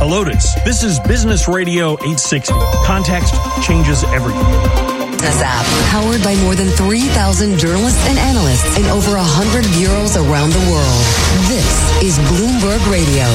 Helotus. This is Business Radio 860. Context changes everything. This app, powered by more than 3,000 journalists and analysts in over 100 bureaus around the world. This is Bloomberg Radio.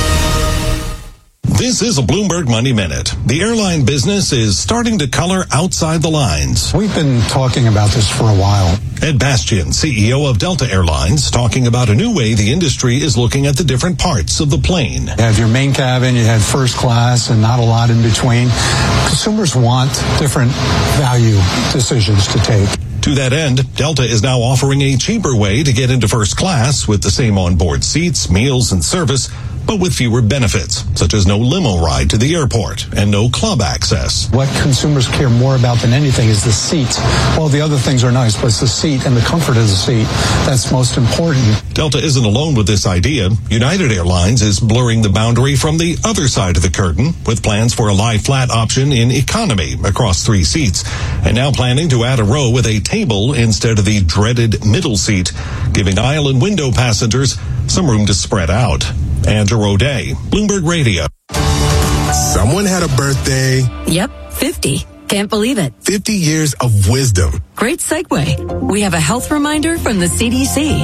This is a Bloomberg Money Minute. The airline business is starting to color outside the lines. We've been talking about this for a while. Ed Bastian, CEO of Delta Airlines, talking about a new way the industry is looking at the different parts of the plane. You have your main cabin, you had first class, and not a lot in between. Consumers want different value decisions to take. To that end, Delta is now offering a cheaper way to get into first class with the same onboard seats, meals, and service, but with fewer benefits, such as no limo ride to the airport and no club access. What consumers care more about than anything is the seat. All the other things are nice, but it's the seat and the comfort of the seat that's most important. Delta isn't alone with this idea. United Airlines is blurring the boundary from the other side of the curtain with plans for a lie-flat option in economy across 3 seats, and now planning to add a row with a table instead of the dreaded middle seat, giving aisle and window passengers some room to spread out. Andrew O'Day, Bloomberg Radio. Someone had a birthday. Yep, 50. Can't believe it. 50 years of wisdom. Great segue. We have a health reminder from the CDC.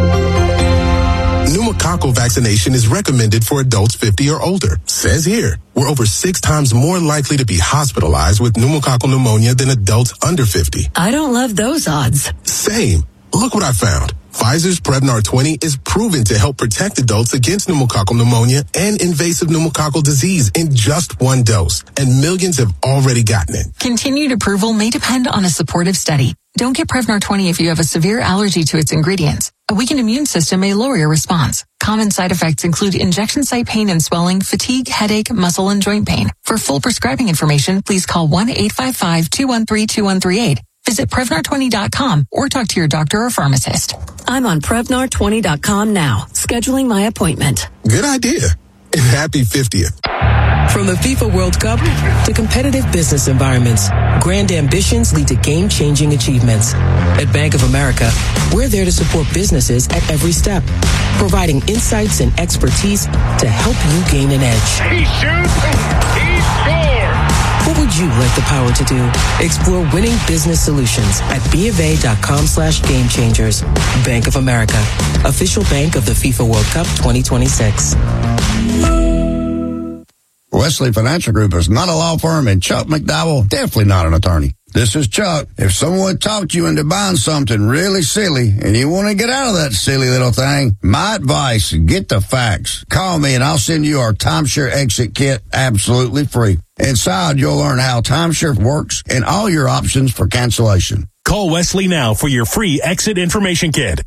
Pneumococcal vaccination is recommended for adults 50 or older. Says here, we're over 6 times more likely to be hospitalized with pneumococcal pneumonia than adults under 50. I don't love those odds. Same. Look what I found. Pfizer's Prevnar 20 is proven to help protect adults against pneumococcal pneumonia and invasive pneumococcal disease in just 1 dose, and millions have already gotten it. Continued approval may depend on a supportive study. Don't get Prevnar 20 if you have a severe allergy to its ingredients. A weakened immune system may lower your response. Common side effects include injection site pain and swelling, fatigue, headache, muscle, and joint pain. For full prescribing information, please call 1-855-213-2138. Visit Prevnar20.com or talk to your doctor or pharmacist. I'm on Prevnar20.com now, scheduling my appointment. Good idea. And happy 50th. From the FIFA World Cup to competitive business environments, grand ambitions lead to game-changing achievements. At Bank of America, we're there to support businesses at every step, providing insights and expertise to help you gain an edge. He shoots, he scores! What would you like the power to do? Explore winning business solutions at BofA.com/gamechangers. Bank of America, official bank of the FIFA World Cup 2026. Wesley Financial Group is not a law firm, and Chuck McDowell, definitely not an attorney. This is Chuck. If someone talked you into buying something really silly and you want to get out of that silly little thing, my advice, get the facts. Call me and I'll send you our timeshare exit kit absolutely free. Inside, you'll learn how timeshare works and all your options for cancellation. Call Wesley now for your free exit information kit.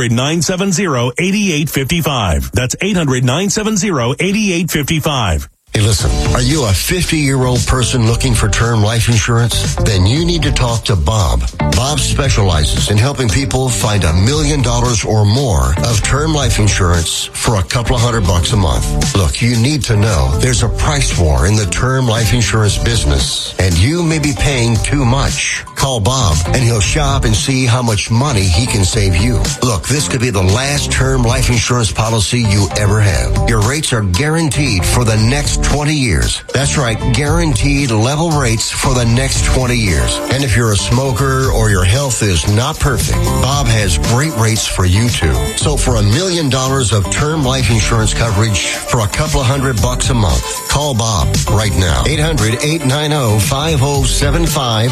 800-970-8855. That's 800-970-8855. Hey, listen, are you a 50-year-old person looking for term life insurance? Then you need to talk to Bob. Bob specializes in helping people find $1 million or more of term life insurance for a couple of $100 a month. Look, you need to know there's a price war in the term life insurance business, and you may be paying too much. Call Bob, and he'll shop and see how much money he can save you. Look, this could be the last term life insurance policy you ever have. Your rates are guaranteed for the next 20 years. That's right, guaranteed level rates for the next 20 years. And if you're a smoker or your health is not perfect, Bob has great rates for you too. So for $1 million of term life insurance coverage for a couple of $100 a month, call Bob right now. 800-890-5075.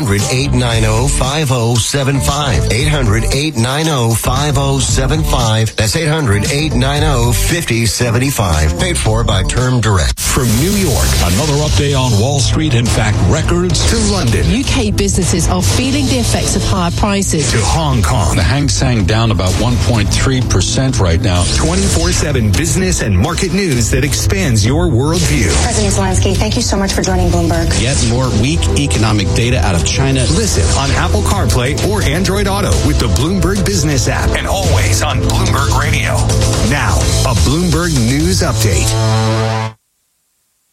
800-890-5075. 800-890-5075. That's 800-890-5075. Paid for by Term Direct. From New York, another update on Wall Street and fact records, to London. UK businesses are feeling the effects of higher prices. To Hong Kong. The Hang Seng down about 1.3% right now. 24/7 business and market news that expands your worldview. President Zelensky, thank you so much for joining Bloomberg. Yet more weak economic data out of China. Listen on Apple CarPlay or Android Auto with the Bloomberg Business app, and always on Bloomberg Radio. Now, a Bloomberg News Update.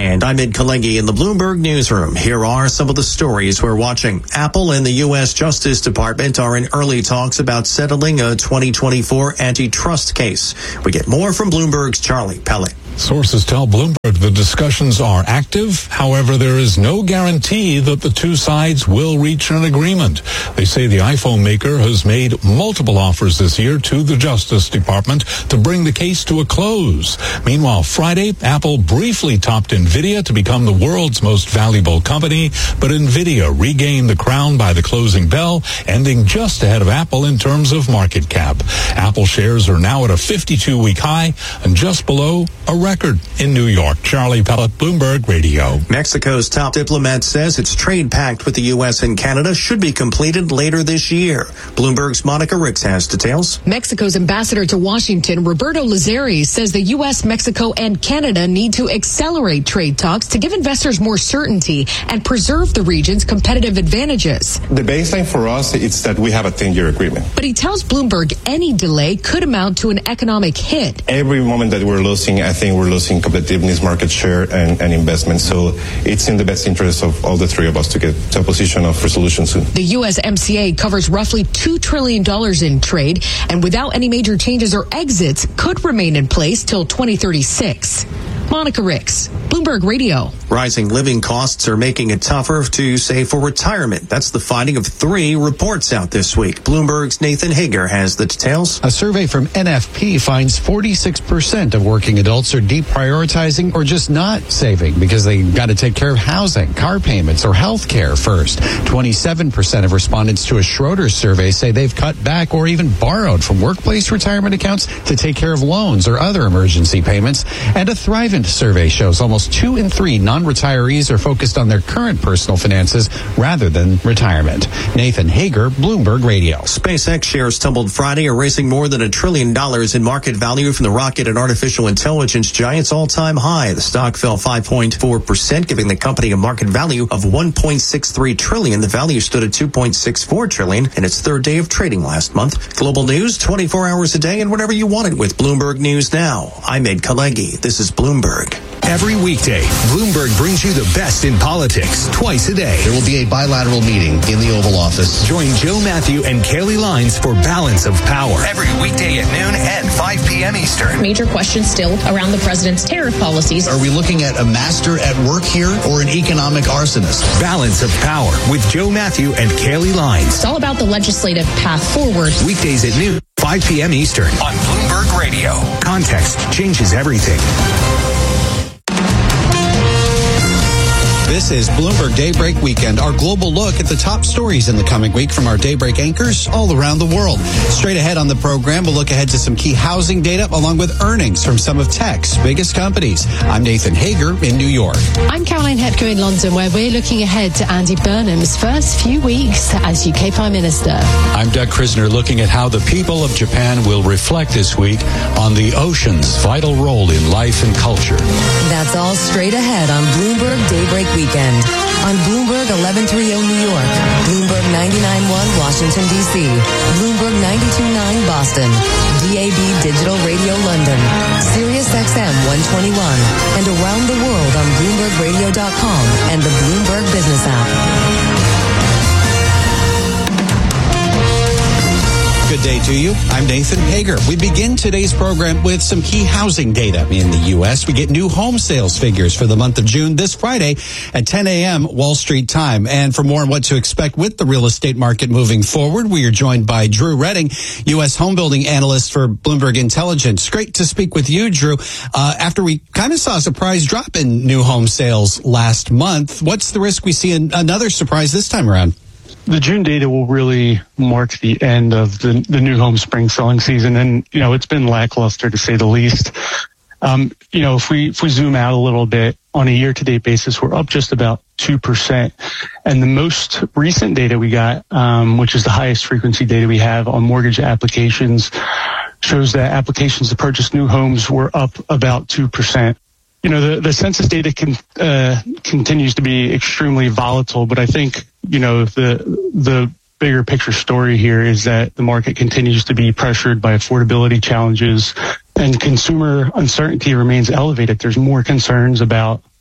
And I'm Ed Kalegi in the Bloomberg Newsroom. Here are some of the stories we're watching. Apple and the U.S. Justice Department are in early talks about settling a 2024 antitrust case. We get more from Bloomberg's Charlie Pellet. Sources tell Bloomberg the discussions are active. However, there is no guarantee that the two sides will reach an agreement. They say the iPhone maker has made multiple offers this year to the Justice Department to bring the case to a close. Meanwhile, Friday, Apple briefly topped NVIDIA to become the world's most valuable company, but NVIDIA regained the crown by the closing bell, ending just ahead of Apple in terms of market cap. Apple shares are now at a 52-week high and just below a record in New York. Charlie Pellet, Bloomberg Radio. Mexico's top diplomat says its trade pact with the U.S. and Canada should be completed later this year. Bloomberg's Monica Ricks has details. Mexico's ambassador to Washington, Roberto Lazari, says the U.S., Mexico, and Canada need to accelerate trade talks to give investors more certainty and preserve the region's competitive advantages. The baseline for us is that we have a 10-year agreement. But he tells Bloomberg any delay could amount to an economic hit. Every moment that we're losing, I think we're losing competitiveness, market share, and investment. So it's in the best interest of all the three of us to get to a position of resolution soon. The USMCA covers roughly $2 trillion in trade, and without any major changes or exits, could remain in place till 2036. Monica Ricks, Bloomberg Radio. Rising living costs are making it tougher to save for retirement. That's the finding of 3 reports out this week. Bloomberg's Nathan Hager has the details. A survey from NFP finds 46% of working adults are deprioritizing or just not saving because they got to take care of housing, car payments, or health care first. 27% of respondents to a Schroders survey say they've cut back or even borrowed from workplace retirement accounts to take care of loans or other emergency payments. And a Thrivent survey shows almost 2 in 3 non-retirees are focused on their current personal finances rather than retirement. Nathan Hager, Bloomberg Radio. SpaceX shares tumbled Friday, erasing more than $1 trillion in market value from the rocket and artificial intelligence giant's all-time high. The stock fell 5.4%, giving the company a market value of $1.63 trillion. The value stood at $2.64 trillion in its third day of trading last month. Global news 24 hours a day and whenever you want it with Bloomberg News Now. I'm Ed Kalegi. This is Bloomberg. Every weekday, Bloomberg brings you the best in politics twice a day. There will be a bilateral meeting in the Oval Office. Join Joe Matthew and Kaylee Lines for Balance of Power. Every weekday at noon and 5 p.m. Eastern. Major questions still around the president's tariff policies. Are we looking at a master at work here or an economic arsonist? Balance of Power with Joe Matthew and Kaylee Lines. It's all about the legislative path forward. Weekdays at noon, 5 p.m. Eastern on Bloomberg Radio. Context changes everything. This is Bloomberg Daybreak Weekend, our global look at the top stories in the coming week from our Daybreak anchors all around the world. Straight ahead on the program, we'll look ahead to some key housing data along with earnings from some of tech's biggest companies. I'm Nathan Hager in New York. I'm Caroline Hetko in London, where we're looking ahead to Andy Burnham's first few weeks as UK Prime Minister. I'm Doug Krisner, looking at how the people of Japan will reflect this week on the ocean's vital role in life and culture. That's all straight ahead on Bloomberg Daybreak Weekend on Bloomberg 1130 New York, Bloomberg 99.1 Washington, D.C., Bloomberg 92.9 Boston, DAB Digital Radio London, Sirius XM 121, and around the world on BloombergRadio.com and the Bloomberg Business app. Good day to you. I'm Nathan Hager. We begin today's program with some key housing data in the U.S. We get new home sales figures for the month of June this Friday at 10 a.m. Wall Street time. And for more on what to expect with the real estate market moving forward, we are joined by Drew Redding, U.S. home building analyst for Bloomberg Intelligence. Great to speak with you, Drew. After we kind of saw a surprise drop in new home sales last month, what's the risk we see another surprise this time around? The June data will really mark the end of the new home spring selling season. And, it's been lackluster to say the least. If we zoom out a little bit on a year to date basis, we're up just about 2%. And the most recent data we got, which is the highest frequency data we have on mortgage applications, shows that applications to purchase new homes were up about 2%. The census data continues to be extremely volatile, but I think, the bigger picture story here is that the market continues to be pressured by affordability challenges and consumer uncertainty remains elevated. There's more concerns about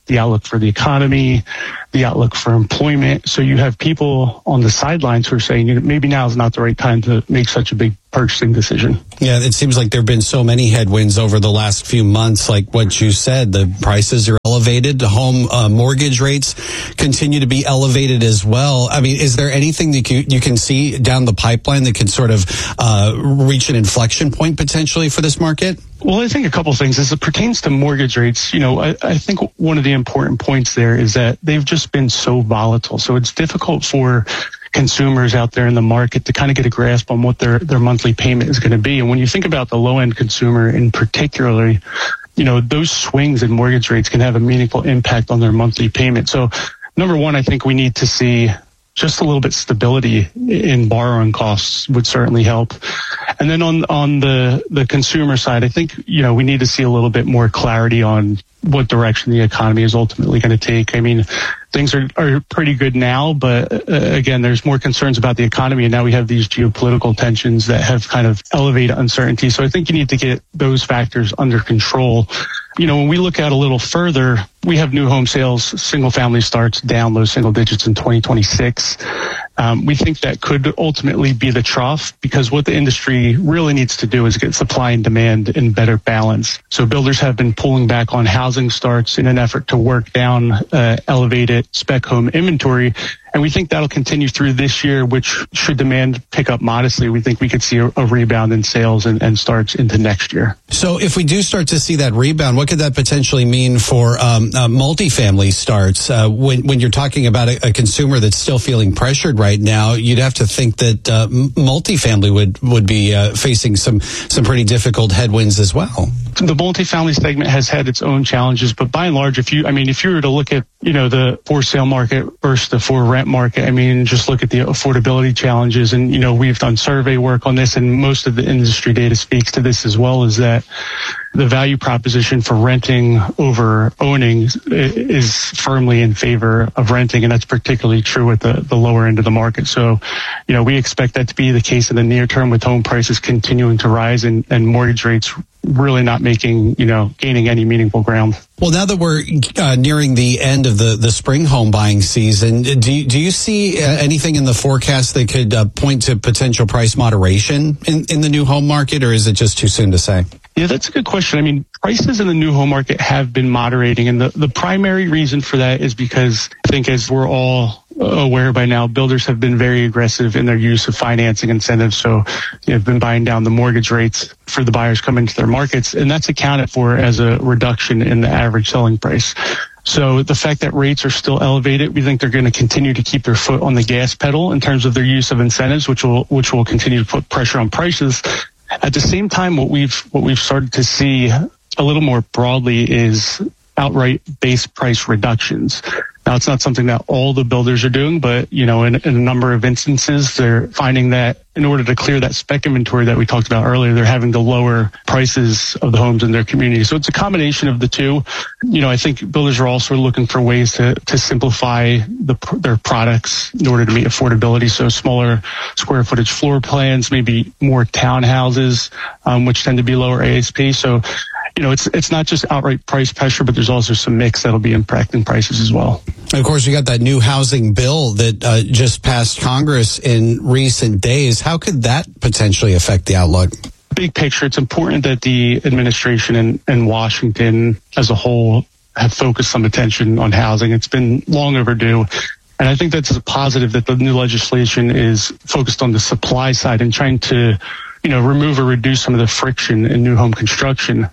the outlook for the economy, the outlook for employment. So you have people on the sidelines who are saying maybe now is not the right time to make such a big purchasing decision. Yeah, it seems like there have been so many headwinds over the last few months. Like what you said, the prices are elevated. The home mortgage rates continue to be elevated as well. I mean, is there anything that you can see down the pipeline that could sort of reach an inflection point potentially for this market? Well, I think a couple of things. As it pertains to mortgage rates, I think one of the important points there is that they've just been so volatile. So it's difficult for consumers out there in the market to kind of get a grasp on what their monthly payment is going to be. And when you think about the low-end consumer in particularly, those swings in mortgage rates can have a meaningful impact on their monthly payment. So number one, I think we need to see just a little bit stability in borrowing costs would certainly help. And then on the consumer side, I think, we need to see a little bit more clarity on what direction the economy is ultimately going to take. I mean, things are pretty good now, but again, there's more concerns about the economy. And now we have these geopolitical tensions that have kind of elevated uncertainty. So I think you need to get those factors under control. When we look out a little further, we have new home sales, single family starts down low single digits in 2026. We think that could ultimately be the trough, because what the industry really needs to do is get supply and demand in better balance. So builders have been pulling back on housing starts in an effort to work down elevated spec home inventory. And we think that'll continue through this year, which should demand pick up modestly. We think we could see a rebound in sales and starts into next year. So if we do start to see that rebound, what could that potentially mean for multifamily starts? When you're talking about a consumer that's still feeling pressured right now, you'd have to think that multifamily would be facing some pretty difficult headwinds as well. The multifamily segment has had its own challenges, but by and large, if you were to look at, the for sale market versus the for rent market, just look at the affordability challenges. And, we've done survey work on this, and most of the industry data speaks to this as well, is that the value proposition for renting over owning is firmly in favor of renting. And that's particularly true at the lower end of the market. So, we expect that to be the case in the near term, with home prices continuing to rise and mortgage rates really not gaining any meaningful ground. Well, now that we're nearing the end of the spring home buying season, do you see anything in the forecast that could point to potential price moderation in the new home market, or is it just too soon to say? Yeah, that's a good question. Prices in the new home market have been moderating, and the primary reason for that is because I think, as we're all aware by now, builders have been very aggressive in their use of financing incentives. So they've been buying down the mortgage rates for the buyers coming to their markets, and that's accounted for as a reduction in the average selling price. So the fact that rates are still elevated, we think they're going to continue to keep their foot on the gas pedal in terms of their use of incentives, which will continue to put pressure on prices. At the same time, what we've started to see a little more broadly is outright base price reductions. Now, it's not something that all the builders are doing, but, in a number of instances, they're finding that in order to clear that spec inventory that we talked about earlier, they're having to lower prices of the homes in their community. So it's a combination of the two. I think builders are also looking for ways to simplify their products in order to meet affordability. So smaller square footage floor plans, maybe more townhouses, which tend to be lower ASP. So, it's not just outright price pressure, but there's also some mix that'll be impacting prices as well. Of course, you got that new housing bill that just passed Congress in recent days. How could that potentially affect the outlook? Big picture, it's important that the administration and Washington as a whole have focused some attention on housing. It's been long overdue. And I think that's a positive that the new legislation is focused on the supply side and trying to remove or reduce some of the friction in new home construction.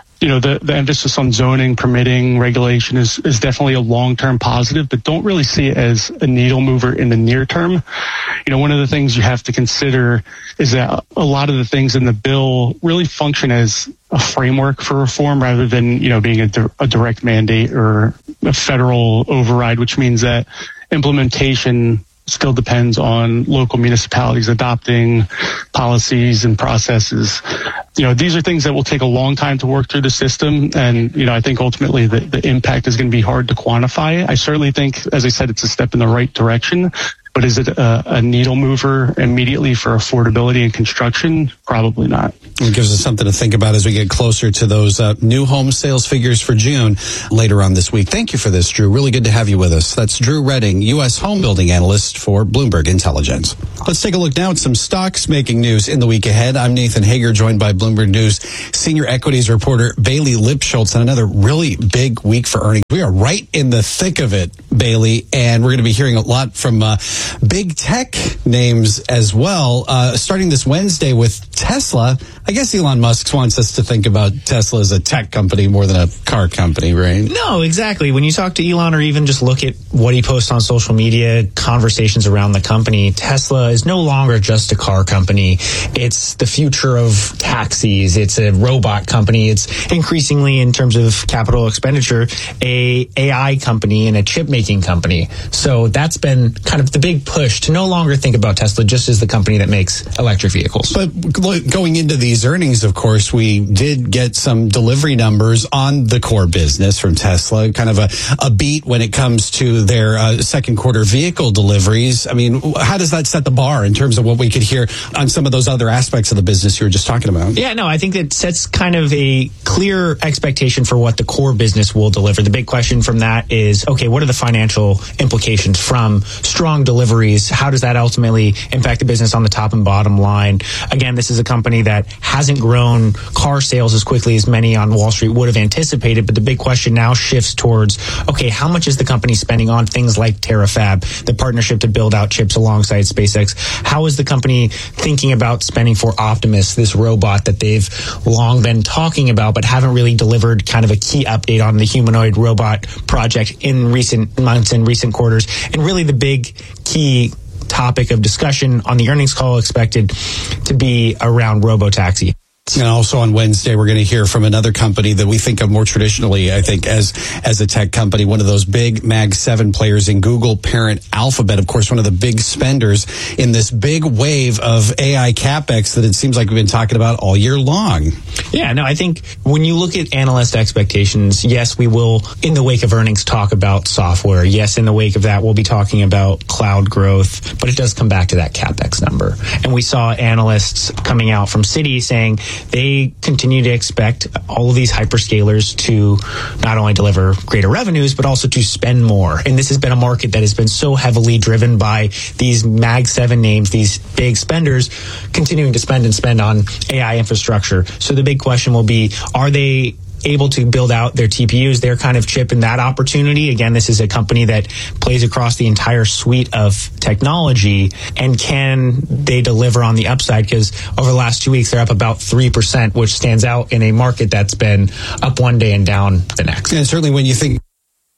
The emphasis on zoning, permitting, regulation is definitely a long-term positive, but don't really see it as a needle mover in the near term. One of the things you have to consider is that a lot of the things in the bill really function as a framework for reform rather than, being a direct mandate or a federal override, which means that implementation still depends on local municipalities adopting policies and processes. These are things that will take a long time to work through the system. And, I think ultimately the impact is going to be hard to quantify. I certainly think, as I said, it's a step in the right direction. But is it a needle mover immediately for affordability and construction? Probably not. It gives us something to think about as we get closer to those new home sales figures for June later on this week. Thank you for this, Drew. Really good to have you with us. That's Drew Redding, U.S. home building analyst for Bloomberg Intelligence. Let's take a look now at some stocks making news in the week ahead. I'm Nathan Hager, joined by Bloomberg News senior equities reporter Bailey Lipschultz, and another really big week for earnings. We are right in the thick of it, Bailey, and we're going to be hearing a lot from big tech names as well, starting this Wednesday with Tesla. I guess Elon Musk wants us to think about Tesla as a tech company more than a car company, right? No, exactly. When you talk to Elon or even just look at what he posts on social media, conversations around the company, Tesla is no longer just a car company. It's the future of taxis. It's a robot company. It's increasingly, in terms of capital expenditure, a AI company and a chip making company. So that's been kind of the big push to no longer think about Tesla just as the company that makes electric vehicles. But going into these earnings, of course, we did get some delivery numbers on the core business from Tesla, kind of a beat when it comes to their second quarter vehicle deliveries. I mean, how does that set the bar in terms of what we could hear on some of those other aspects of the business you were just talking about? Yeah, no, I think it sets kind of a clear expectation for what the core business will deliver. The big question from that is, okay, what are the financial implications from strong deliveries? How does that ultimately impact the business on the top and bottom line? Again, this is a company that hasn't grown car sales as quickly as many on Wall Street would have anticipated, but the big question now shifts towards, okay, how much is the company spending on things like TerraFab, the partnership to build out chips alongside SpaceX? How is the company thinking about spending for Optimus, this robot that they've long been talking about but haven't really delivered kind of a key update on the humanoid robot project in recent months and recent quarters? And really the big key topic of discussion on the earnings call expected to be around robotaxi. And also on Wednesday, we're going to hear from another company that we think of more traditionally, I think, as a tech company, one of those big Mag 7 players in Google parent Alphabet, of course, one of the big spenders in this big wave of AI CapEx that it seems like we've been talking about all year long. Yeah, no, I think when you look at analyst expectations, yes, we will, in the wake of earnings, talk about software. Yes, in the wake of that, we'll be talking about cloud growth, but it does come back to that CapEx number. And we saw analysts coming out from Citi saying they continue to expect all of these hyperscalers to not only deliver greater revenues, but also to spend more. And this has been a market that has been so heavily driven by these Mag 7 names, these big spenders, continuing to spend on AI infrastructure. So the big question will be, are they able to build out their TPUs, their kind of chip in that opportunity? Again, this is a company that plays across the entire suite of technology, and can they deliver on the upside? Because over the last 2 weeks, they're up about 3%, which stands out in a market that's been up one day and down the next. And certainly when you think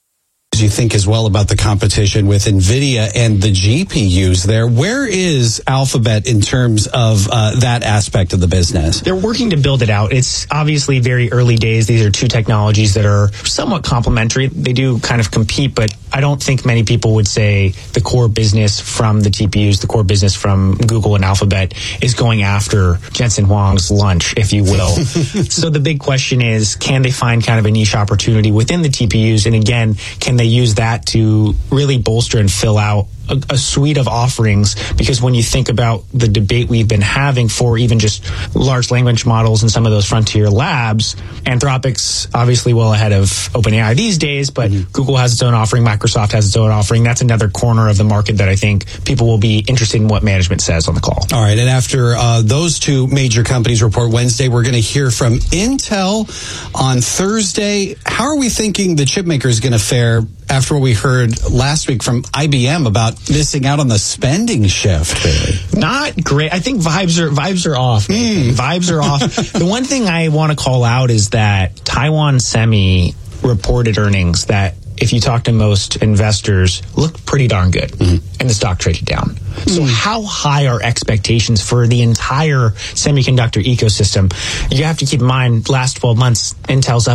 as well about the competition with NVIDIA and the GPUs there, where is Alphabet in terms of that aspect of the business? They're working to build it out. It's obviously very early days. These are two technologies that are somewhat complementary. They do kind of compete, but I don't think many people would say the core business from the TPUs, the core business from Google and Alphabet is going after Jensen Huang's lunch, if you will. So the big question is, can they find kind of a niche opportunity within the TPUs? And again, can they use that to really bolster and fill out a suite of offerings? Because when you think about the debate we've been having for even just large language models and some of those frontier labs, Anthropic's obviously well ahead of OpenAI these days, but Google has its own offering, Microsoft has its own offering. That's another corner of the market that I think people will be interested in what management says on the call. All right, and after those two major companies report Wednesday, we're going to hear from Intel on Thursday. How are we thinking the chip maker is going to fare after what we heard last week from IBM about missing out on the spending shift? Really? Not great. I think vibes are off. Vibes are off. The one thing I want to call out is that Taiwan Semi reported earnings that, if you talk to most investors, looked pretty darn good, and the stock traded down. So how high are expectations for the entire semiconductor ecosystem? You have to keep in mind, last 12 months, Intel's up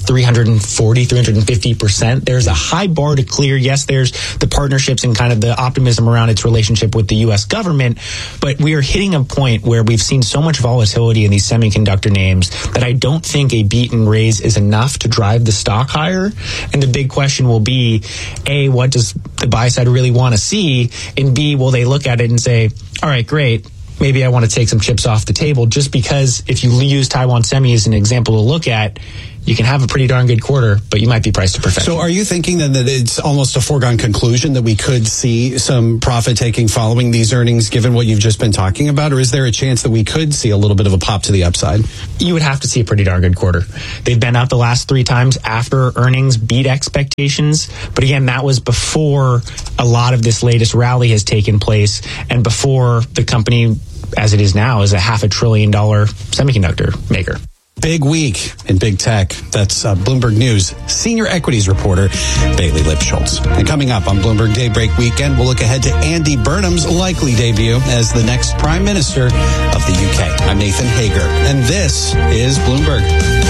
340, 350%. There's a high bar to clear. Yes, there's the partnerships and kind of the optimism around its relationship with the U.S. government, but we are hitting a point where we've seen so much volatility in these semiconductor names that I don't think a beat and raise is enough to drive the stock higher. And the big question will be, A, what does the buy side really want to see? And B, will they look at it and say, all right, great, maybe I want to take some chips off the table, just because if you use Taiwan Semi as an example to look at, you can have a pretty darn good quarter, but you might be priced to perfection. So are you thinking then that it's almost a foregone conclusion that we could see some profit taking following these earnings, given what you've just been talking about? Or is there a chance that we could see a little bit of a pop to the upside? You would have to see a pretty darn good quarter. They've been up the last 3 times after earnings beat expectations. But again, that was before a lot of this latest rally has taken place and before the company, as it is now, is a $500 billion semiconductor maker. Big week in big tech. That's Bloomberg News senior equities reporter Bailey Lipschultz. And coming up on Bloomberg Daybreak Weekend, we'll look ahead to Andy Burnham's likely debut as the next Prime Minister of the UK. I'm Nathan Hager, and this is Bloomberg.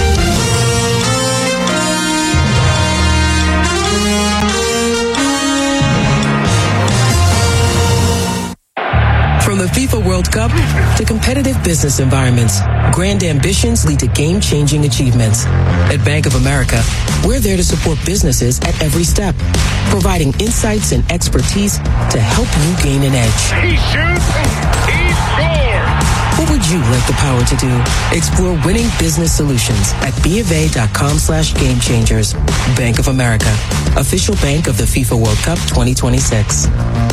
From the FIFA World Cup to competitive business environments, grand ambitions lead to game-changing achievements. At Bank of America, we're there to support businesses at every step, providing insights and expertise to help you gain an edge. He shoots, he scores! What would you like the power to do? Explore winning business solutions at BofA.com/gamechangers. Bank of America, official bank of the FIFA World Cup 2026.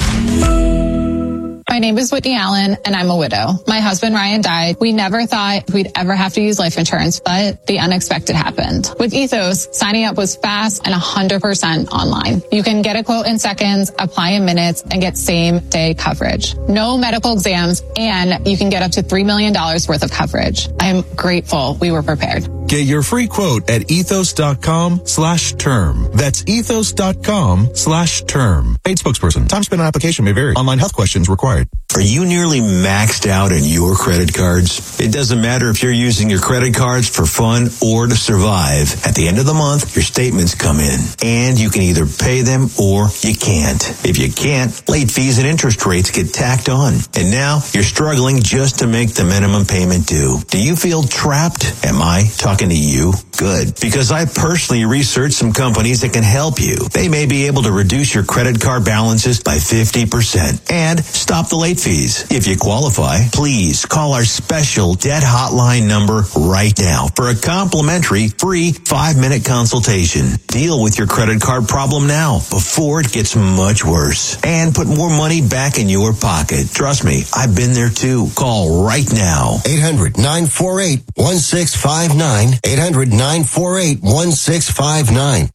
My name is Whitney Allen, and I'm a widow. My husband, Ryan, died. We never thought we'd ever have to use life insurance, but the unexpected happened. With Ethos, signing up was fast and 100% online. You can get a quote in seconds, apply in minutes, and get same-day coverage. No medical exams, and you can get up to $3 million worth of coverage. I am grateful we were prepared. Get your free quote at ethos.com/term. That's ethos.com/term. Paid spokesperson. Time spent on application may vary. Online health questions required. Are you nearly maxed out on your credit cards? It doesn't matter if you're using your credit cards for fun or to survive. At the end of the month, your statements come in, and you can either pay them or you can't. If you can't, late fees and interest rates get tacked on. And now you're struggling just to make the minimum payment due. Do you feel trapped? Am I talking to you? Good. Because I personally researched some companies that can help you. They may be able to reduce your credit card balances by 50% and stop the late fees. If you qualify, please call our special debt hotline number right now for a complimentary free 5-minute consultation. Deal with your credit card problem now before it gets much worse and put more money back in your pocket. Trust me, I've been there too. Call right now. 800-948-1659. 800-948-1659.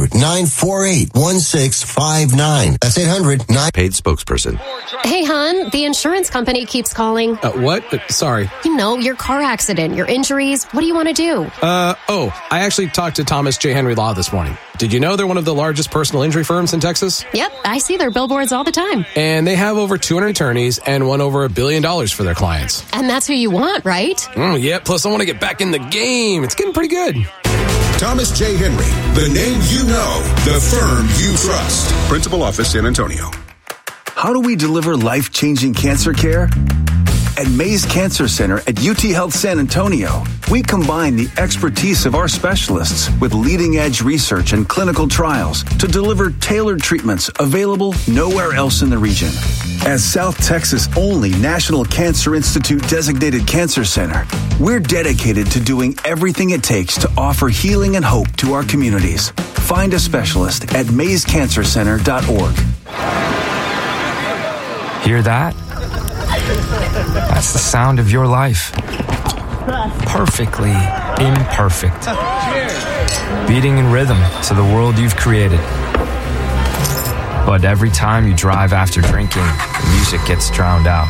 800-948-1659. That's 800-9. Paid spokesperson. Hey, hon, the insurance company keeps calling. What? Sorry. You know, your car accident, your injuries. What do you want to do? I actually talked to Thomas J. Henry Law this morning. Did you know they're one of the largest personal injury firms in Texas? Yep, I see their billboards all the time. And they have over 200 attorneys and won over $1 billion for their clients. And that's who you want, right? Yeah, plus I want to get back in the game. It's getting pretty good. Thomas J. Henry, the name you know, the firm you trust. Principal Office, San Antonio. How do we deliver life-changing cancer care? At Mays Cancer Center at UT Health San Antonio, we combine the expertise of our specialists with leading-edge research and clinical trials to deliver tailored treatments available nowhere else in the region. As South Texas' only National Cancer Institute designated cancer center, we're dedicated to doing everything it takes to offer healing and hope to our communities. Find a specialist at mayscancercenter.org. Hear that? That's the sound of your life. Perfectly imperfect. Beating in rhythm to the world you've created. But every time you drive after drinking, the music gets drowned out.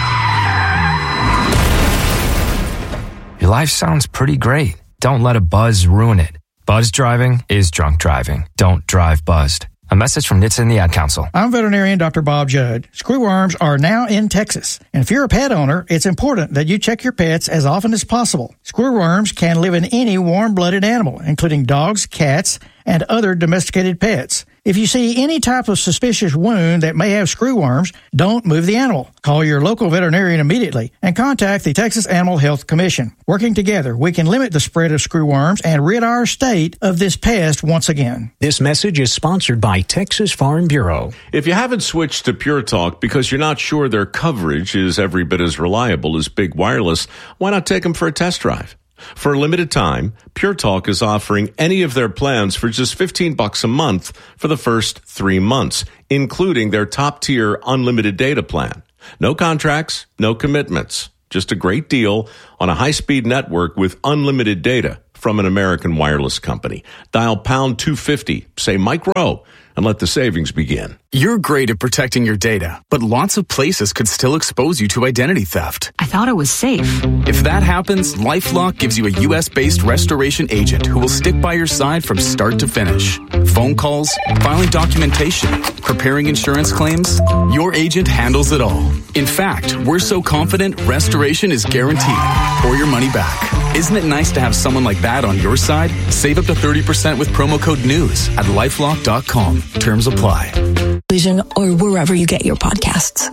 Your life sounds pretty great. Don't let a buzz ruin it. Buzz driving is drunk driving. Don't drive buzzed. A message from NHTSA and the Ad Council. I'm veterinarian Dr. Bob Judd. Screwworms are now in Texas. And if you're a pet owner, it's important that you check your pets as often as possible. Screwworms can live in any warm-blooded animal, including dogs, cats, and other domesticated pets. If you see any type of suspicious wound that may have screwworms, don't move the animal. Call your local veterinarian immediately and contact the Texas Animal Health Commission. Working together, we can limit the spread of screwworms and rid our state of this pest once again. This message is sponsored by Texas Farm Bureau. If you haven't switched to Pure Talk because you're not sure their coverage is every bit as reliable as Big Wireless, why not take them for a test drive? For a limited time, Pure Talk is offering any of their plans for just $15 a month for the first 3 months, including their top-tier unlimited data plan. No contracts, no commitments. Just a great deal on a high-speed network with unlimited data from an American wireless company. Dial pound 250, say Mike Rowe, and let the savings begin. You're great at protecting your data, but lots of places could still expose you to identity theft. I thought it was safe. If that happens, LifeLock gives you a U.S.-based restoration agent who will stick by your side from start to finish. Phone calls, filing documentation, preparing insurance claims, your agent handles it all. In fact, we're so confident restoration is guaranteed or your money back. Isn't it nice to have someone like that on your side? Save up to 30% with promo code NEWS at LifeLock.com. Terms apply. Vision or wherever you get your podcasts.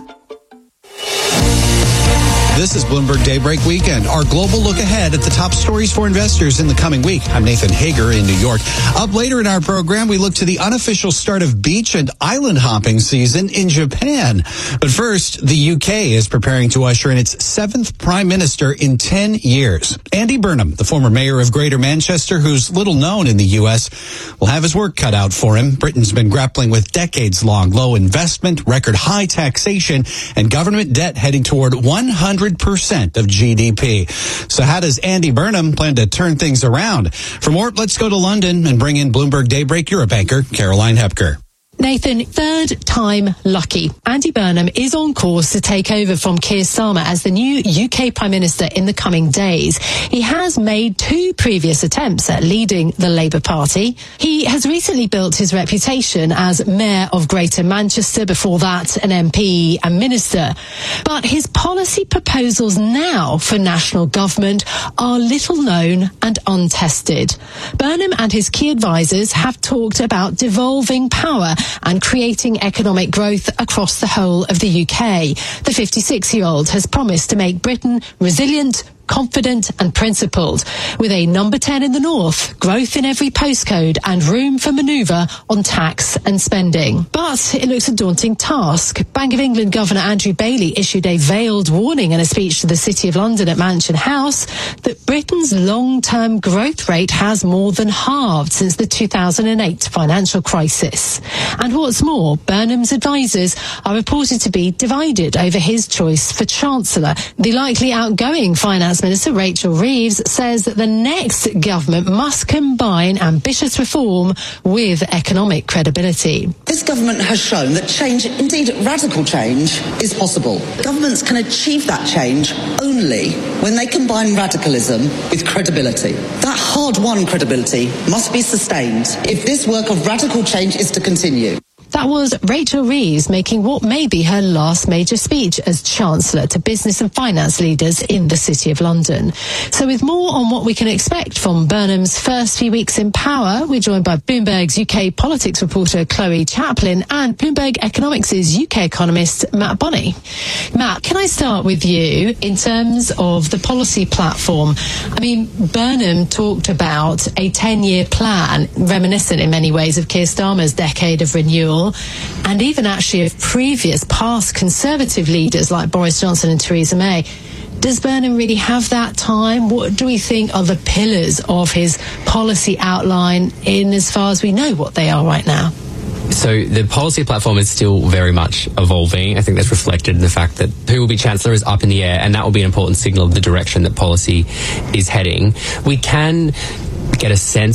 This is Bloomberg Daybreak Weekend, our global look ahead at the top stories for investors in the coming week. I'm Nathan Hager in New York. Up later in our program, we look to the unofficial start of beach and island hopping season in Japan. But first, the UK is preparing to usher in its 7th prime minister in 10 years. Andy Burnham, the former mayor of Greater Manchester, who's little known in the U.S., will have his work cut out for him. Britain's been grappling with decades-long low investment, record high taxation, and government debt heading toward 100% of GDP. So how does Andy Burnham plan to turn things around? For more, let's go to London and bring in Bloomberg Daybreak Europe anchor Caroline Hepker. Nathan, third time lucky. Andy Burnham is on course to take over from Keir Starmer as the new UK Prime Minister in the coming days. He has made 2 previous attempts at leading the Labour Party. He has recently built his reputation as Mayor of Greater Manchester, before that an MP and Minister. But his policy proposals now for national government are little known and untested. Burnham and his key advisers have talked about devolving power and creating economic growth across the whole of the UK. The 56-year-old has promised to make Britain resilient, confident and principled, with a number 10 in the north, growth in every postcode and room for manoeuvre on tax and spending. But it looks a daunting task. Bank of England Governor Andrew Bailey issued a veiled warning in a speech to the City of London at Mansion House that Britain's long-term growth rate has more than halved since the 2008 financial crisis. And what's more, Burnham's advisers are reported to be divided over his choice for Chancellor. The likely outgoing Finance Minister Rachel Reeves says that the next government must combine ambitious reform with economic credibility. This government has shown that change, indeed radical change, is possible. Governments can achieve that change only when they combine radicalism with credibility. That hard-won credibility must be sustained if this work of radical change is to continue. That was Rachel Reeves making what may be her last major speech as Chancellor to business and finance leaders in the City of London. So with more on what we can expect from Burnham's first few weeks in power, we're joined by Bloomberg's UK politics reporter Chloe Chaplin and Bloomberg Economics' UK economist Matt Bonney. Matt, can I start with you in terms of the policy platform? I mean, Burnham talked about a 10-year plan, reminiscent in many ways of Keir Starmer's decade of renewal, and even actually of previous past Conservative leaders like Boris Johnson and Theresa May. Does Burnham really have that time? What do we think are the pillars of his policy outline in as far as we know what they are right now? So the policy platform is still very much evolving. I think that's reflected in the fact that who will be Chancellor is up in the air, and that will be an important signal of the direction that policy is heading. We can get a sense of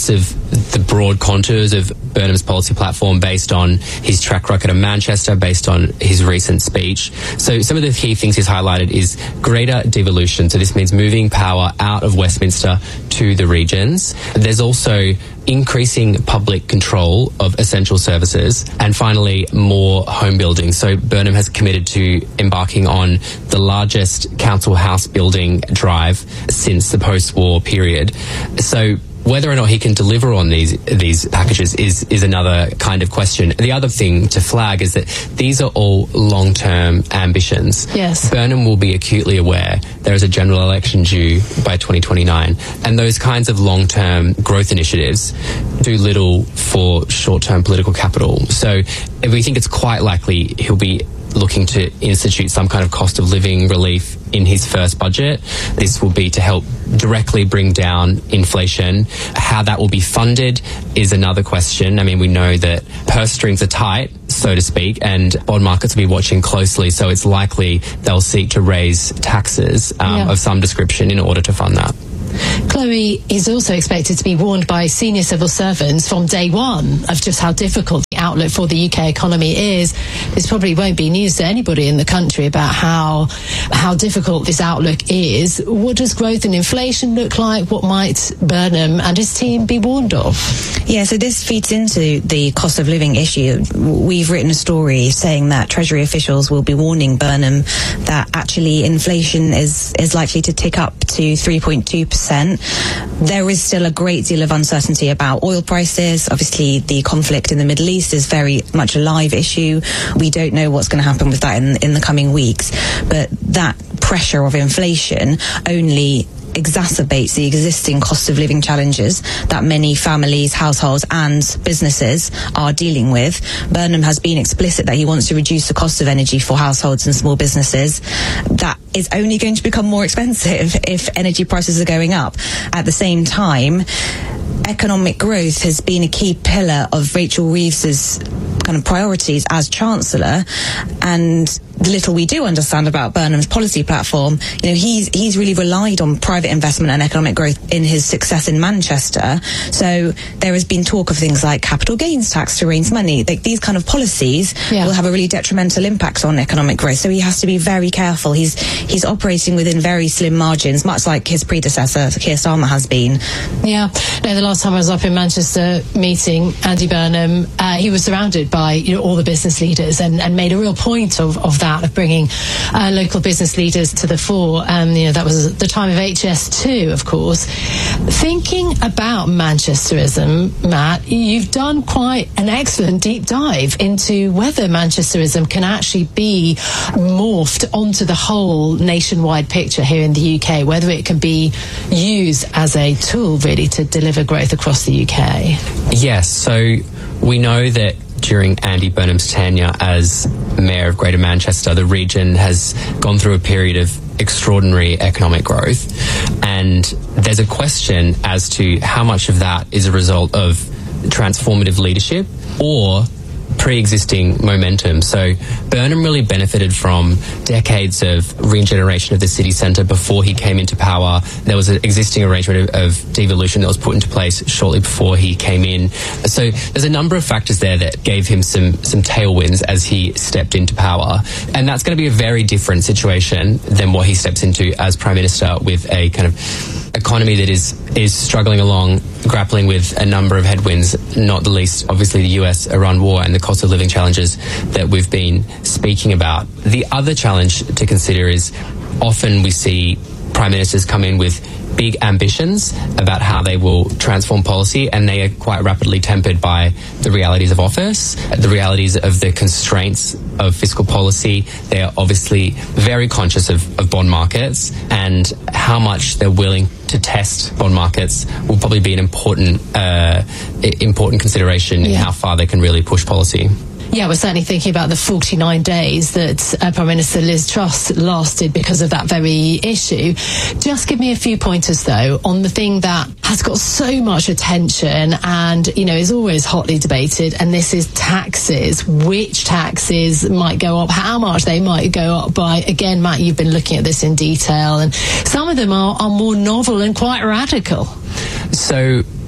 the broad contours of Burnham's policy platform based on his track record in Manchester, based on his recent speech. So some of the key things he's highlighted is greater devolution. So this means moving power out of Westminster to the regions. There's also increasing public control of essential services, and finally, more home building. So Burnham has committed to embarking on the largest council house building drive since the post-war period. So whether or not he can deliver on these packages is another kind of question. The other thing to flag is that these are all long-term ambitions. Yes. Burnham will be acutely aware there is a general election due by 2029, and those kinds of long-term growth initiatives do little for short-term political capital. So we think it's quite likely he'll be looking to institute some kind of cost of living relief in his first budget. This will be to help directly bring down inflation. How that will be funded is another question. I mean, we know that purse strings are tight, so to speak, and bond markets will be watching closely, so it's likely they'll seek to raise taxes of some description in order to fund that. Chloe is also expected to be warned by senior civil servants from day one of just how difficult the outlook for the UK economy is. This probably won't be news to anybody in the country about how difficult this outlook is. What does growth and inflation look like? What might Burnham and his team be warned of? Yeah, so this feeds into the cost of living issue. We've written a story saying that Treasury officials will be warning Burnham that actually inflation is likely to tick up to 3.2%. There is still a great deal of uncertainty about oil prices. Obviously, the conflict in the Middle East is very much a live issue. We don't know what's going to happen with that in the coming weeks. But that pressure of inflation only exacerbates the existing cost of living challenges that many families, households and businesses are dealing with. Burnham has been explicit that he wants to reduce the cost of energy for households and small businesses. That is only going to become more expensive if energy prices are going up. At the same time, economic growth has been a key pillar of Rachel Reeves's kind of priorities as Chancellor, and the little we do understand about Burnham's policy platform, you know, he's really relied on private investment and economic growth in his success in Manchester. So there has been talk of things like capital gains tax to raise money. Like these kind of policies will have a really detrimental impact on economic growth. So he has to be very careful. He's operating within very slim margins, much like his predecessor, Keir Starmer, has been. Yeah. No, the last time I was up in Manchester meeting Andy Burnham, he was surrounded by all the business leaders and made a real point of that, of bringing local business leaders to the fore. That was the time of HS2, of course. Thinking about Manchesterism, Matt, you've done quite an excellent deep dive into whether Manchesterism can actually be morphed onto the whole nationwide picture here in the UK, whether it can be used as a tool really to deliver growth across the UK. Yes, so we know that during Andy Burnham's tenure as Mayor of Greater Manchester, the region has gone through a period of extraordinary economic growth, and there's a question as to how much of that is a result of transformative leadership or pre-existing momentum. So Burnham really benefited from decades of regeneration of the city centre before he came into power. There was an existing arrangement of devolution that was put into place shortly before he came in. So there's a number of factors there that gave him some tailwinds as he stepped into power. And that's going to be a very different situation than what he steps into as Prime Minister, with a kind of economy that is struggling along, grappling with a number of headwinds, not the least obviously the US-Iran war and the cost of living challenges that we've been speaking about. The other challenge to consider is often we see prime ministers come in with big ambitions about how they will transform policy, and they are quite rapidly tempered by the realities of office, the realities of the constraints of fiscal policy. They are obviously very conscious of bond markets, and how much they're willing to test bond markets will probably be an important consideration in how far they can really push policy. Yeah, we're certainly thinking about the 49 days that Prime Minister Liz Truss lasted because of that very issue. Just give me a few pointers, though, on the thing that has got so much attention and, is always hotly debated, and this is taxes. Which taxes might go up, how much they might go up by. Again, Matt, you've been looking at this in detail, and some of them are more novel and quite radical. So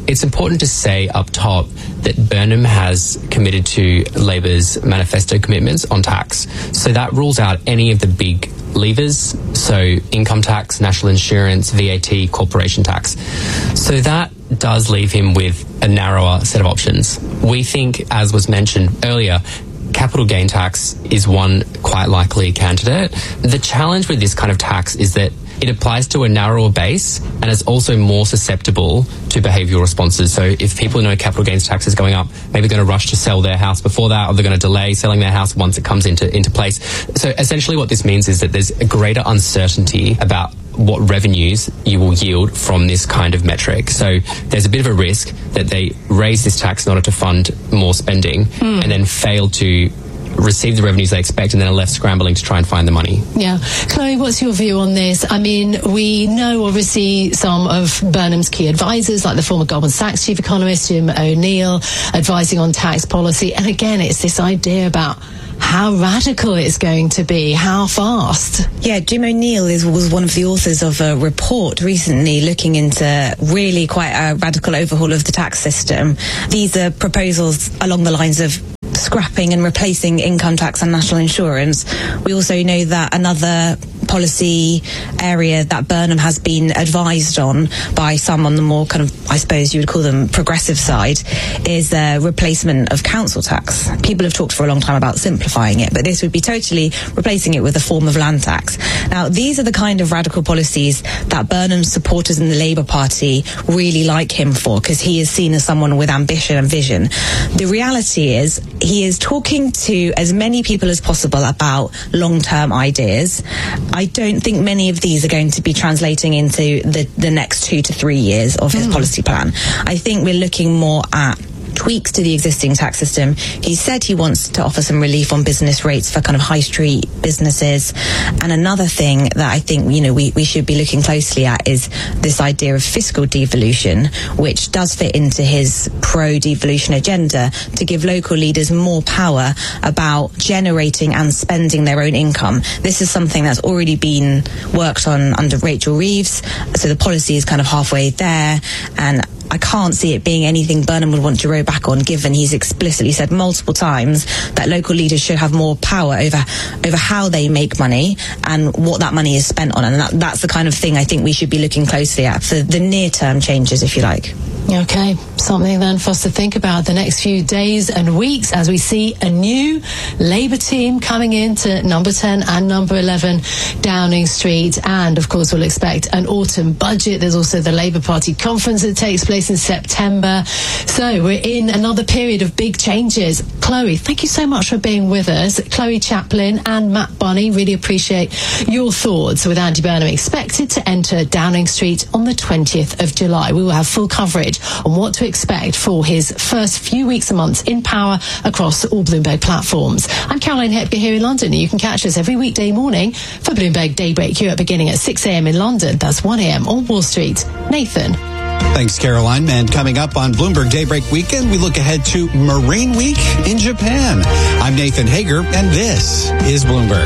It's important to say up top that Burnham has committed to Labor's manifesto commitments on tax. So that rules out any of the big levers, so income tax, national insurance, VAT, corporation tax. So that does leave him with a narrower set of options. We think, as was mentioned earlier, capital gain tax is one quite likely candidate. The challenge with this kind of tax is that it applies to a narrower base and is also more susceptible to behavioural responses. So if people know capital gains tax is going up, maybe they're going to rush to sell their house before that, or they're going to delay selling their house once it comes into place. So essentially what this means is that there's a greater uncertainty about what revenues you will yield from this kind of metric. So there's a bit of a risk that they raise this tax in order to fund more spending and then fail to receive the revenues they expect and then are left scrambling to try and find the money. Yeah. Chloe, what's your view on this? I mean, we know obviously some of Burnham's key advisors, like the former Goldman Sachs chief economist, Jim O'Neill, advising on tax policy. And again, it's this idea about how radical it's going to be, how fast. Yeah, Jim O'Neill was one of the authors of a report recently looking into really quite a radical overhaul of the tax system. These are proposals along the lines of scrapping and replacing income tax and national insurance. We also know that another policy area that Burnham has been advised on by some on the more kind of, I suppose you would call them progressive side, is replacement of council tax. People have talked for a long time about simplifying it, but this would be totally replacing it with a form of land tax. Now, these are the kind of radical policies that Burnham's supporters in the Labour Party really like him for, because he is seen as someone with ambition and vision. The reality is he is talking to as many people as possible about long-term ideas. I don't think many of these are going to be translating into the next 2 to 3 years of his policy plan. I think we're looking more at tweaks to the existing tax system. He said he wants to offer some relief on business rates for kind of high street businesses. And another thing that I think, you know, we should be looking closely at is this idea of fiscal devolution, which does fit into his pro-devolution agenda to give local leaders more power about generating and spending their own income. This is something that's already been worked on under Rachel Reeves. So the policy is kind of halfway there, and I can't see it being anything Burnham would want to row back on, given he's explicitly said multiple times that local leaders should have more power over how they make money and what that money is spent on. And that's the kind of thing I think we should be looking closely at for the near-term changes, if you like. Okay, something then for us to think about the next few days and weeks as we see a new Labour team coming into number 10 and number 11 Downing Street. And of course, we'll expect an autumn budget. There's also the Labour Party conference that takes place in September. So we're in another period of big changes. Chloe, thank you so much for being with us. Chloe Chaplin and Matt Bunny, really appreciate your thoughts. With Andy Burnham expected to enter Downing Street on the 20th of July. We will have full coverage on what to expect for his first few weeks and months in power across all Bloomberg platforms. I'm Caroline Hepker here in London, and you can catch us every weekday morning for Bloomberg Daybreak Europe beginning at 6 a.m. in London. That's 1 a.m. on Wall Street. Nathan. Thanks, Caroline. And coming up on Bloomberg Daybreak Weekend, we look ahead to Marine Week in Japan. I'm Nathan Hager, and this is Bloomberg.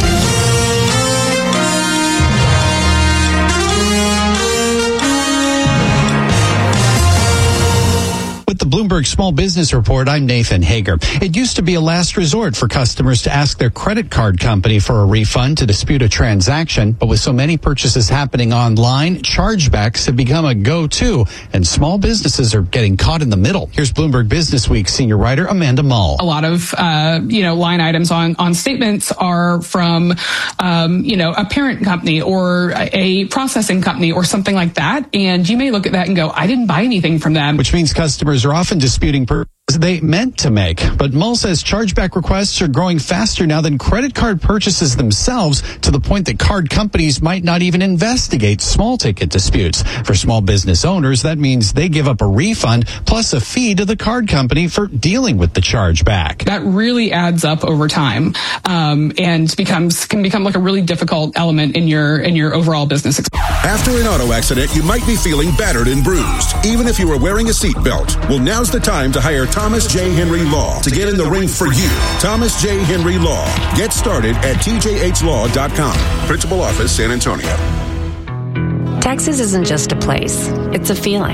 With the Bloomberg Small Business Report, I'm Nathan Hager. It used to be a last resort for customers to ask their credit card company for a refund to dispute a transaction. But with so many purchases happening online, chargebacks have become a go-to, and small businesses are getting caught in the middle. Here's Bloomberg Business Week senior writer Amanda Mull. A lot of, line items on statements are from, a parent company or a processing company or something like that. And you may look at that and go, I didn't buy anything from them. Which means customers are often disputing purchases they meant to make. But Mull says chargeback requests are growing faster now than credit card purchases themselves, to the point that card companies might not even investigate small ticket disputes. For small business owners, that means they give up a refund plus a fee to the card company for dealing with the chargeback. That really adds up over time, and can become like a really difficult element in your overall business experience. After an auto accident, you might be feeling battered and bruised, even if you were wearing a seatbelt. Well, now's the time to hire Thomas J. Henry Law to get in the ring for you. Thomas J. Henry Law. Get started at tjhlaw.com. Principal Office, San Antonio. Texas isn't just a place, it's a feeling.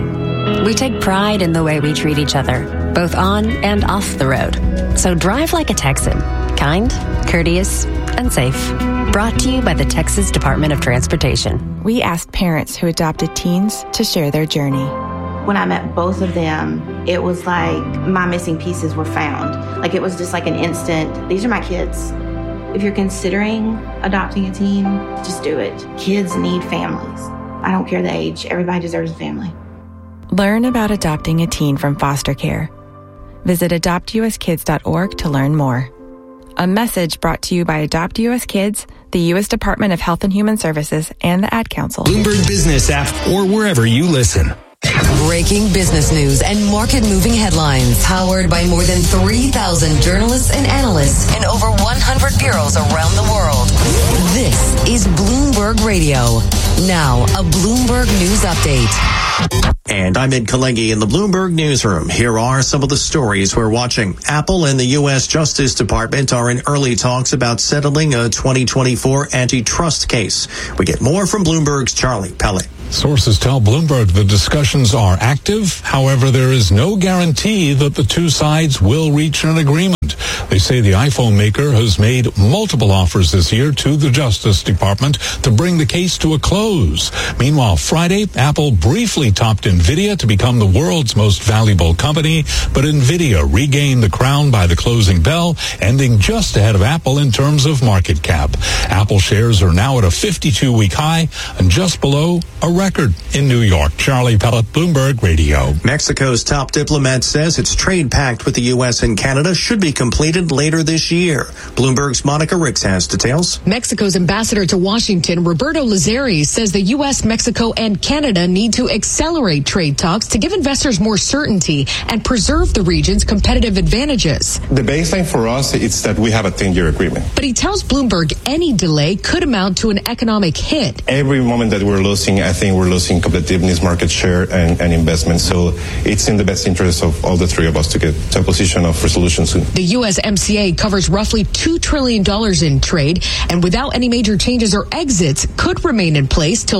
We take pride in the way we treat each other, both on and off the road. So drive like a Texan. Kind, courteous, and safe. Brought to you by the Texas Department of Transportation. We asked parents who adopted teens to share their journey. When I met both of them, it was like my missing pieces were found. Like it was just like an instant, these are my kids. If you're considering adopting a teen, just do it. Kids need families. I don't care the age. Everybody deserves a family. Learn about adopting a teen from foster care. Visit adoptuskids.org to learn more. A message brought to you by Adopt US Kids, the U.S. Department of Health and Human Services, and the Ad Council. Bloomberg Business app or wherever you listen. Breaking business news and market-moving headlines. Powered by more than 3,000 journalists and analysts in over 100 bureaus around the world. This is Bloomberg Radio. Now, a Bloomberg News Update. And I'm Ed Kalegi in the Bloomberg Newsroom. Here are some of the stories we're watching. Apple and the U.S. Justice Department are in early talks about settling a 2024 antitrust case. We get more from Bloomberg's Charlie Pellet. Sources tell Bloomberg the discussions are active. However, there is no guarantee that the two sides will reach an agreement. They say the iPhone maker has made multiple offers this year to the Justice Department to bring the case to a close. Meanwhile, Friday, Apple briefly topped NVIDIA to become the world's most valuable company, but NVIDIA regained the crown by the closing bell, ending just ahead of Apple in terms of market cap. Apple shares are now at a 52-week high and just below a record in New York. Charlie Pellet, Bloomberg Radio. Mexico's top diplomat says its trade pact with the U.S. and Canada should be completed later this year. Bloomberg's Monica Ricks has details. Mexico's ambassador to Washington, Roberto Lazari, says the U.S., Mexico, and Canada need to accelerate trade talks to give investors more certainty and preserve the region's competitive advantages. The baseline for us is that we have a 10-year agreement. But he tells Bloomberg any delay could amount to an economic hit. Every moment that we're losing, I think we're losing competitiveness, market share, and investment. So it's in the best interest of all the three of us to get to a position of resolution soon. The USMCA covers roughly $2 trillion in trade, and without any major changes or exits, could remain in place till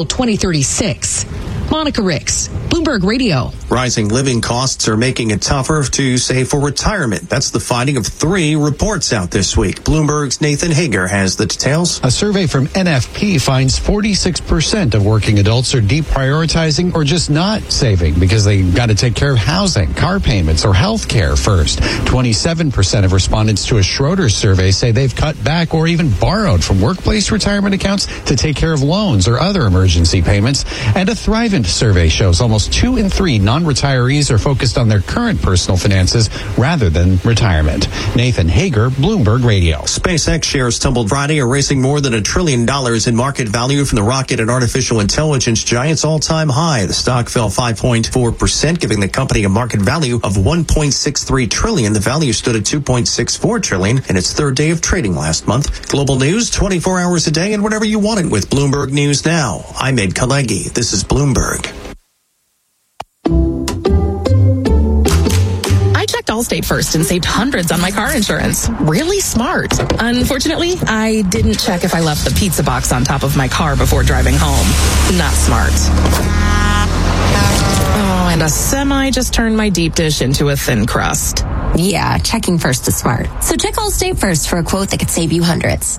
2036. Monica Ricks, Bloomberg Radio. Rising living costs are making it tougher to save for retirement. That's the finding of 3 reports out this week. Bloomberg's Nathan Hager has the details. A survey from NFP finds 46% of working adults are deprioritizing or just not saving because they got to take care of housing, car payments, or health care first. 27% of respondents to a Schroeder survey say they've cut back or even borrowed from workplace retirement accounts to take care of loans or other emergency payments. And a Thrivent survey shows almost 2 in 3 non-retirees are focused on their current personal finances rather than retirement. Nathan Hager, Bloomberg Radio. SpaceX shares tumbled Friday, erasing more than $1 trillion in market value from the rocket and artificial intelligence giant's all-time high. The stock fell 5.4%, giving the company a market value of $1.63 trillion. The value stood at $2.64 trillion in its third day of trading last month. Global news, 24 hours a day and whatever you want it with Bloomberg News Now. I'm Ed Kalegi. This is Bloomberg. I checked Allstate first and saved hundreds on my car insurance. Really smart. Unfortunately, I didn't check if I left the pizza box on top of my car before driving home. Not smart. Oh, and a semi just turned my deep dish into a thin crust. Yeah, checking first is smart. So check Allstate first for a quote that could save you hundreds.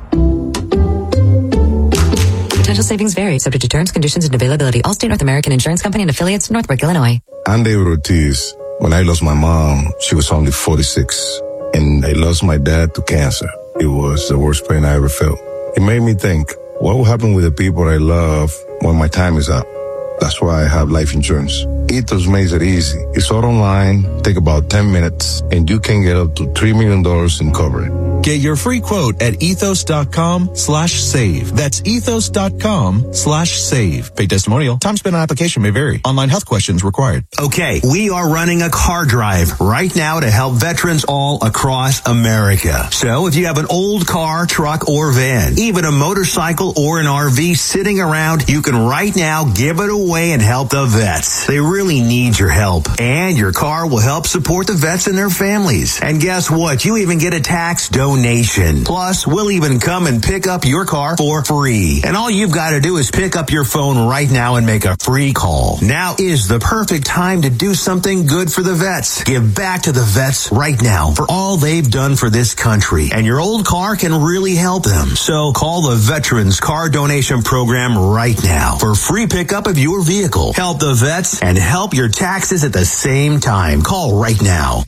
Potential savings vary, subject to terms, conditions, and availability. Allstate North American Insurance Company and affiliates, Northbrook, Illinois. I'm David Ortiz. When I lost my mom, she was only 46, and I lost my dad to cancer. It was the worst pain I ever felt. It made me think, what will happen with the people I love when my time is up? That's why I have life insurance. Ethos makes it easy. It's all online, take about 10 minutes, and you can get up to $3 million in coverage. Get your free quote at ethos.com/save. That's ethos.com/save. Paid testimonial. Time spent on application may vary. Online health questions required. Okay, we are running a car drive right now to help veterans all across America. So if you have an old car, truck, or van, even a motorcycle or an RV sitting around, you can right now give it away and help the vets. They really really need your help. And your car will help support the vets and their families. And guess what? You even get a tax donation. Plus, we'll even come and pick up your car for free. And all you've got to do is pick up your phone right now and make a free call. Now is the perfect time to do something good for the vets. Give back to the vets right now for all they've done for this country. And your old car can really help them. So call the Veterans Car Donation Program right now for free pickup of your vehicle. Help the vets and help your taxes at the same time. Call right now.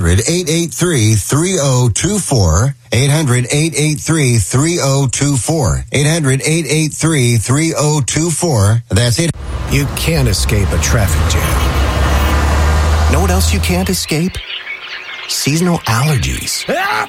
800-883-3024. 800-883-3024. 800-883-3024. That's it. You can't escape a traffic jam. Know what else you can't escape? Seasonal allergies.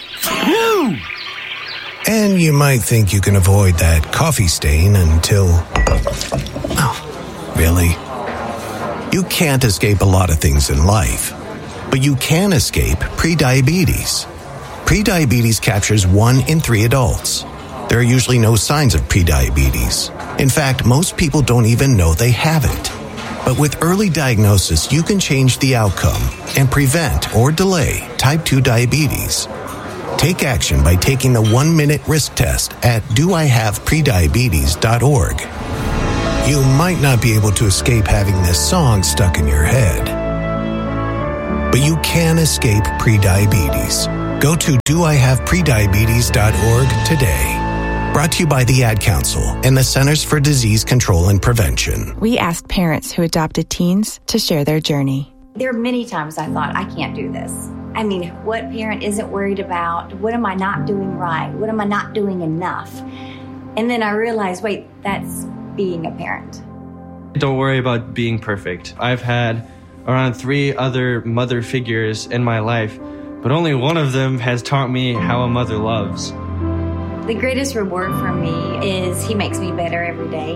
And you might think you can avoid that coffee stain until... Oh, really? You can't escape a lot of things in life, but you can escape prediabetes. Prediabetes captures 1 in 3 adults. There are usually no signs of prediabetes. In fact, most people don't even know they have it. But with early diagnosis, you can change the outcome and prevent or delay type 2 diabetes. Take action by taking the 1-minute risk test at doihaveprediabetes.org. You might not be able to escape having this song stuck in your head, but you can escape prediabetes. Go to doihaveprediabetes.org today. Brought to you by the Ad Council and the Centers for Disease Control and Prevention. We asked parents who adopted teens to share their journey. There are many times I thought, I can't do this. I mean, what parent isn't worried about? What am I not doing right? What am I not doing enough? And then I realized, wait, that's being a parent. Don't worry about being perfect. I've had around 3 other mother figures in my life, but only one of them has taught me how a mother loves. The greatest reward for me is he makes me better every day.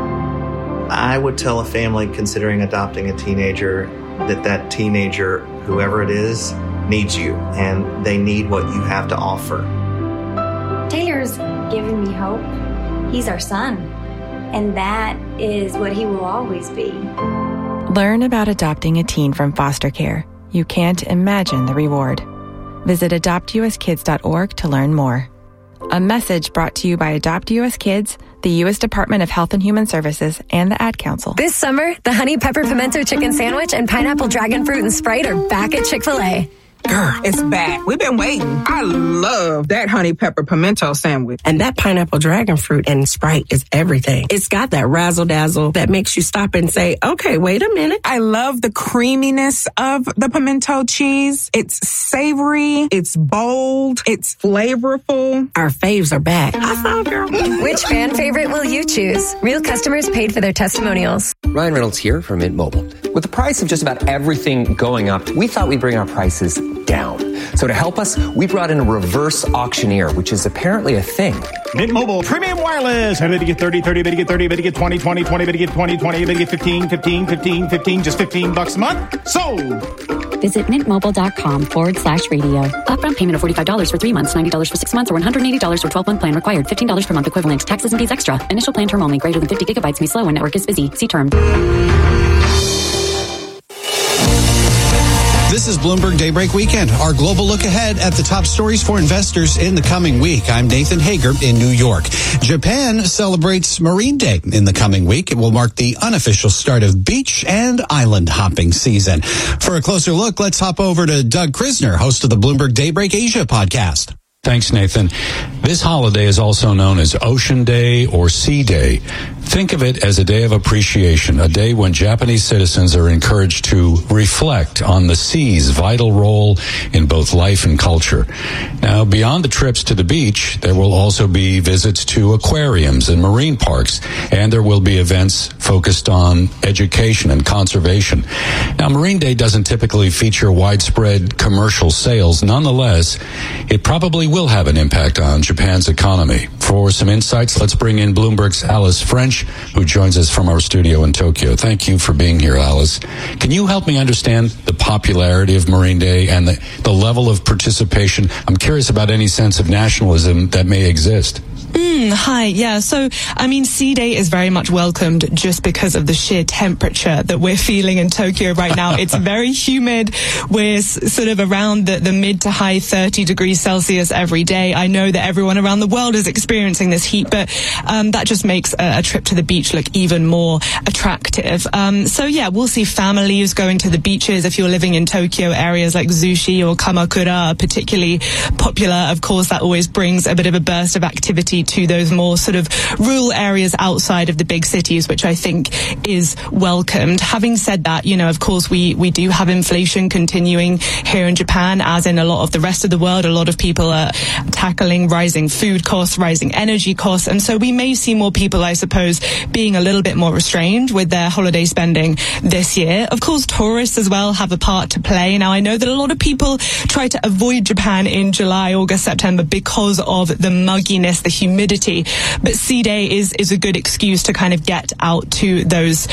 I would tell a family considering adopting a teenager that teenager, whoever it is, needs you, and they need what you have to offer. Taylor's given me hope. He's our son, and that is what he will always be. Learn about adopting a teen from foster care. You can't imagine the reward. Visit adoptuskids.org to learn more. A message brought to you by Adopt U.S. Kids, the U.S. Department of Health and Human Services, and the Ad Council. This summer, the Honey Pepper Pimento Chicken Sandwich and Pineapple Dragon Fruit and Sprite are back at Chick-fil-A. Girl, it's back. We've been waiting. I love that honey pepper pimento sandwich. And that pineapple dragon fruit and Sprite is everything. It's got that razzle dazzle that makes you stop and say, okay, wait a minute. I love the creaminess of the pimento cheese. It's savory. It's bold. It's flavorful. Our faves are back. Which fan favorite will you choose? Real customers paid for their testimonials. Ryan Reynolds here from Mint Mobile. With the price of just about everything going up, we thought we'd bring our prices down. So to help us, we brought in a reverse auctioneer, which is apparently a thing. Mint Mobile Premium Wireless. How did you get 30, 30, bid you get 30, bid you get 20, 20, 20, bid you get 20, 20, bid you get 15, 15, 15, 15, just $15 a month? Sold! Visit mintmobile.com/radio. Upfront payment of $45 for 3 months, $90 for 6 months, or $180 for 12-month plan required. $15 per month equivalent. Taxes and fees extra. Initial plan term only. Greater than 50 gigabytes may slow when network is busy. See term. This is Bloomberg Daybreak Weekend, our global look ahead at the top stories for investors in the coming week. I'm Nathan Hager in New York. Japan celebrates Marine Day in the coming week. It will mark the unofficial start of beach and island hopping season. For a closer look, let's hop over to Doug Krisner, host of the Bloomberg Daybreak Asia podcast. Thanks, Nathan. This holiday is also known as Ocean Day or Sea Day. Think of it as a day of appreciation, a day when Japanese citizens are encouraged to reflect on the sea's vital role in both life and culture. Now, beyond the trips to the beach, there will also be visits to aquariums and marine parks, and there will be events focused on education and conservation. Now, Marine Day doesn't typically feature widespread commercial sales. Nonetheless, it probably will have an impact on Japan's economy. For some insights, let's bring in Bloomberg's Alice French, who joins us from our studio in Tokyo. Thank you for being here, Alice. Can you help me understand the popularity of Marine Day and the level of participation? I'm curious about any sense of nationalism that may exist. Hi. Yeah. So, I mean, C-Day is very much welcomed just because of the sheer temperature that we're feeling in Tokyo right now. It's very humid. We're sort of around the mid to high 30 degrees Celsius every day. I know that everyone around the world is experiencing this heat, but that just makes a trip to the beach look even more attractive. So, yeah, we'll see families going to the beaches. If you're living in Tokyo, areas like Zushi or Kamakura are particularly popular. Of course, that always brings a bit of a burst of activity to those more sort of rural areas outside of the big cities, which I think is welcomed. Having said that, you know, of course, we do have inflation continuing here in Japan, as in a lot of the rest of the world. A lot of people are tackling rising food costs, rising energy costs, and so we may see more people, I suppose, being a little bit more restrained with their holiday spending this year. Of course, tourists as well have a part to play. Now, I know that a lot of people try to avoid Japan in July, August, September because of the mugginess, the humidity, but C-Day is a good excuse to kind of get out to those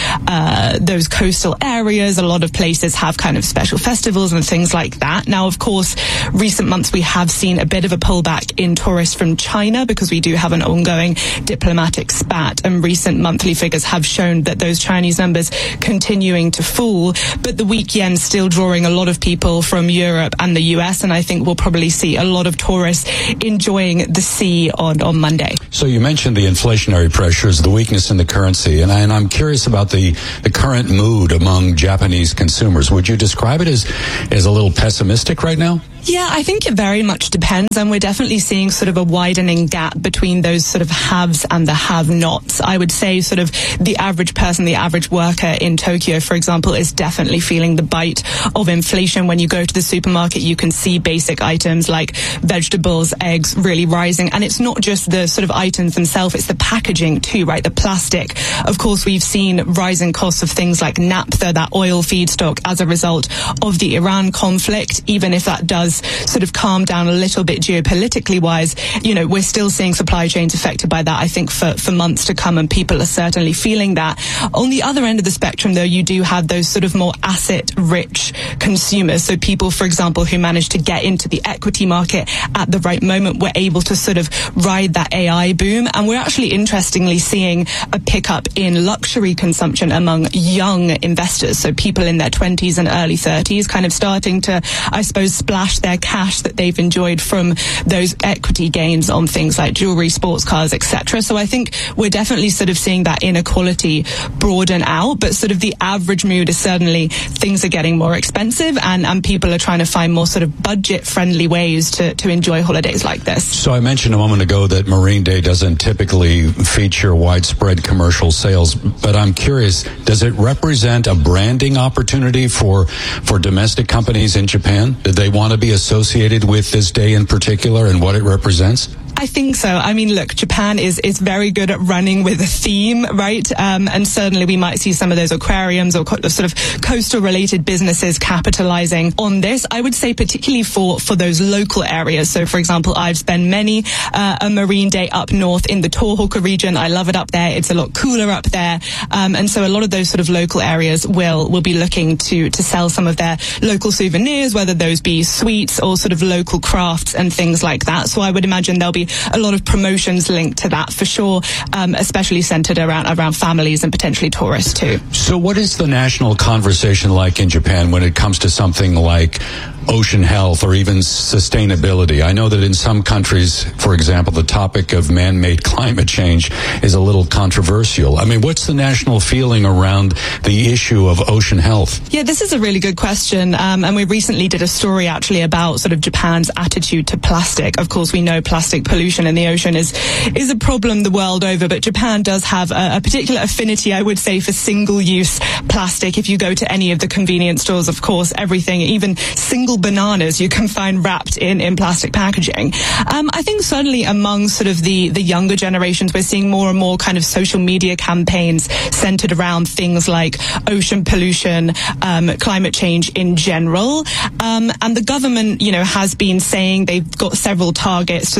coastal areas. A lot of places have kind of special festivals and things like that. Now, of course, recent months we have seen a bit of a pullback in tourists from China because we do have an ongoing diplomatic spat, and recent monthly figures have shown that those Chinese numbers continuing to fall, but the weak yen still drawing a lot of people from Europe and the US, and I think we'll probably see a lot of tourists enjoying the sea on Monday. So you mentioned the inflationary pressures, the weakness in the currency, and I'm curious about the current mood among Japanese consumers. Would you describe it as a little pessimistic right now? Yeah, I think it very much depends, and we're definitely seeing sort of a widening gap between those sort of haves and the have-nots. I would say sort of the average person, the average worker in Tokyo, for example, is definitely feeling the bite of inflation. When you go to the supermarket, you can see basic items like vegetables, eggs really rising, and it's not just the sort of items themselves, it's the packaging too, right? The plastic. Of course, we've seen rising costs of things like naphtha, that oil feedstock, as a result of the Iran conflict. Even if that does sort of calm down a little bit geopolitically wise, you know, we're still seeing supply chains affected by that, I think, for months to come, and people are certainly feeling that. On the other end of the spectrum, though, you do have those sort of more asset-rich consumers. So people, for example, who managed to get into the equity market at the right moment were able to sort of ride that AI boom. And we're actually interestingly seeing a pickup in luxury consumption among young investors. So people in their 20s and early 30s kind of starting to, I suppose, splash their cash that they've enjoyed from those equity gains on things like jewelry, sports cars, etc. So I think we're definitely sort of seeing that inequality broaden out, but sort of the average mood is certainly things are getting more expensive, and people are trying to find more sort of budget-friendly ways to enjoy holidays like this. So I mentioned a moment ago that Marine Day doesn't typically feature widespread commercial sales, but I'm curious, does it represent a branding opportunity for domestic companies in Japan? Do they want to be associated with this day in particular and what it represents? I think so. I mean, look, Japan is very good at running with a theme, right? And certainly we might see some of those aquariums or sort of coastal related businesses capitalizing on this. I would say particularly for those local areas. So, for example, I've spent many a Marine Day up north in the Tohoku region. I love it up there. It's a lot cooler up there. And so a lot of those sort of local areas will be looking to sell some of their local souvenirs, whether those be sweets or sort of local crafts and things like that. So I would imagine there'll be a lot of promotions linked to that for sure, especially centered around families and potentially tourists too. So what is the national conversation like in Japan when it comes to something like ocean health or even sustainability? I know that in some countries, for example, the topic of man-made climate change is a little controversial. I mean, what's the national feeling around the issue of ocean health? Yeah, this is a really good question. And we recently did a story actually about sort of Japan's attitude to plastic. Of course, we know plastic pollution in the ocean is a problem the world over, but Japan does have a particular affinity, I would say, for single-use plastic. If you go to any of the convenience stores, of course, everything, even single bananas, you can find wrapped in plastic packaging. I think certainly among sort of the younger generations, we're seeing more and more kind of social media campaigns centered around things like ocean pollution, climate change in general. And the government, you know, has been saying they've got several targets to sort of bring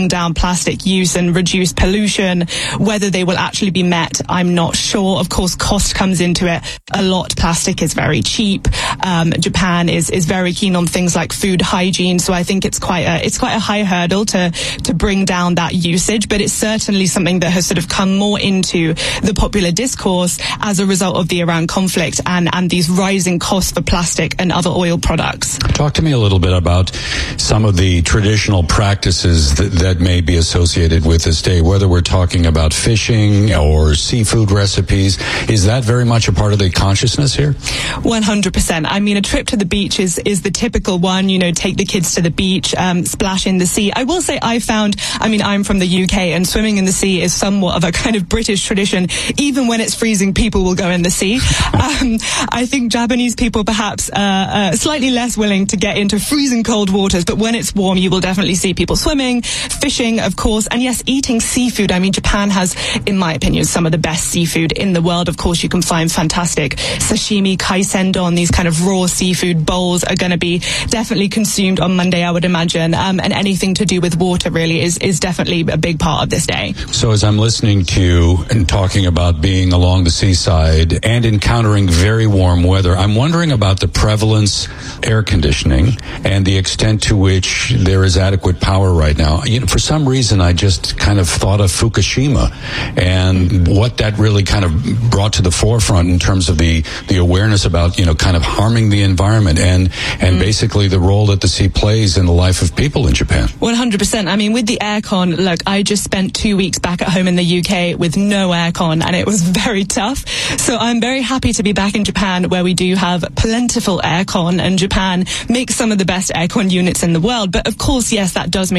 bring down plastic use and reduce pollution. Whether they will actually be met, I'm not sure. Of course, cost comes into it a lot. Plastic is very cheap. Japan is very keen on things like food hygiene, so I think it's quite a high hurdle to bring down that usage, but it's certainly something that has sort of come more into the popular discourse as a result of the Iran conflict and these rising costs for plastic and other oil products. Talk to me a little bit about some of the traditional practices that may be associated with this day, whether we're talking about fishing or seafood recipes. Is that very much a part of the consciousness here? 100%. I mean, a trip to the beach is the typical one, take the kids to the beach, splash in the sea. I will say I'm from the UK, and swimming in the sea is somewhat of a kind of British tradition. Even when it's freezing, people will go in the sea. I think Japanese people perhaps are slightly less willing to get into freezing cold waters, but when it's warm, you will definitely see people swimming, fishing, of course, and yes, eating seafood. I mean, Japan has, in my opinion, some of the best seafood in the world. Of course, you can find fantastic sashimi, kaisendon, these kind of raw seafood bowls are going to be definitely consumed on Monday, I would imagine, and anything to do with water really is definitely a big part of this day. So as I'm listening to you and talking about being along the seaside and encountering very warm weather, I'm wondering about the prevalence air conditioning and the extent to which there is adequate power right now. For some reason, I just kind of thought of Fukushima and what that really kind of brought to the forefront in terms of the awareness about, kind of harming the environment and basically the role that the sea plays in the life of people in Japan. 100%. I mean, with the aircon, look, I just spent 2 weeks back at home in the UK with no aircon, and it was very tough. So I'm very happy to be back in Japan, where we do have plentiful aircon, and Japan makes some of the best aircon units in the world. But of course, yes, that does mean